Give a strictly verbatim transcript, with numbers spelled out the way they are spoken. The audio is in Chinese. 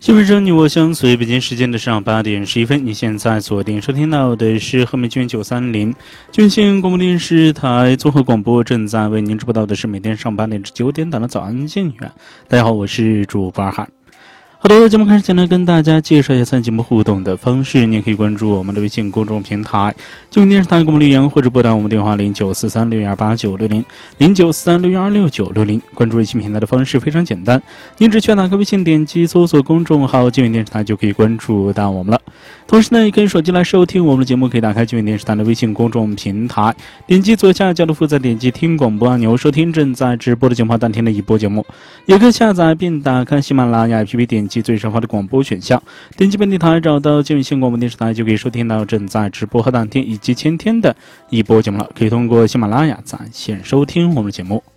新闻声你我相随，北京时间的上八点十一分，你现在锁定收听到的是和美军九三零军兴广播电视台综合广播，正在为您直播到的是每天上八点至九点档的早安静远。大家好，我是主播二汉。好的，节目开始前呢，跟大家介绍一下参与节目互动的方式。你也可以关注我们的微信公众平台就电视台公布留言，或者拨打我们电话零九四三六一二八九六零零九四三六一二六九六零。关注微信平台的方式非常简单，您只需要打开微信，点击搜索公众号就电视台就可以关注到我们了。同时呢，也可以手机来收听我们的节目，可以打开就电视台的微信公众平台，点击左下角的负责，点击听广播按钮，收听正在直播的节目当天的一播节目。也可以下载并打开喜马拉雅 A P P， 点击最上方的广播选项，点击本地台找到金县广播电视台，就可以收听到正在直播和当天以及前天的一播节目了。可以通过喜马拉雅在线收听我们的节目。